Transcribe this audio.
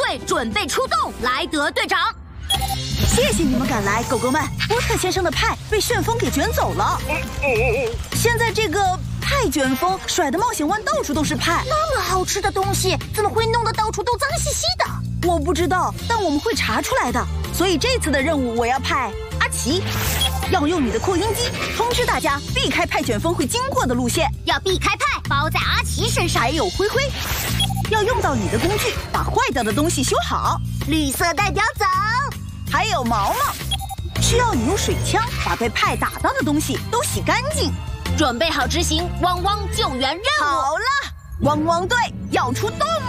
队准备出动，莱德队长。 谢谢你们赶来，狗狗们。波特先生的派被旋风给卷走了。现在这个派卷风甩的冒险湾到处都是派。 那么好吃的东西，怎么会弄得到处都脏兮兮的？ 我不知道，但我们会查出来的。所以这次的任务我要派阿奇，要用你的扩音机通知大家避开派卷风会经过的路线， 要避开派，包在阿奇身上。 还有灰灰，要用到你的工具把坏掉的东西修好。 绿色代表走。 还有毛毛，需要你用水枪把被派打到的东西都洗干净。 准备好执行汪汪救援任务。 好了，汪汪队要出动了。